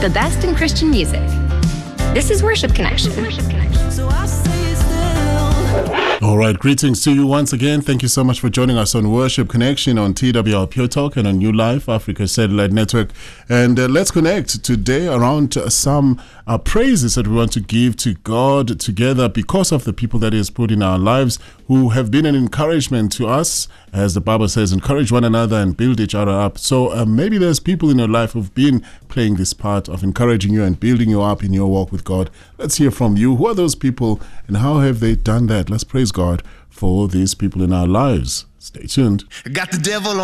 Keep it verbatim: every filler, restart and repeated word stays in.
the best in Christian music. This is Worship Connection. All right, greetings to you once again. Thank you so much for joining us on Worship Connection on T W R Pure Talk and on New Life Africa Satellite Network. And uh, let's connect today around uh, some uh, praises that we want to give to God together because of the people that He has put in our lives who have been an encouragement to us. As the Bible says, encourage one another and build each other up. So uh, maybe there's people in your life who've been playing this part of encouraging you and building you up in your walk with God. Let's hear from you. Who are those people and how have they done that? Let's praise God for these people in our lives. Stay tuned. Got the devil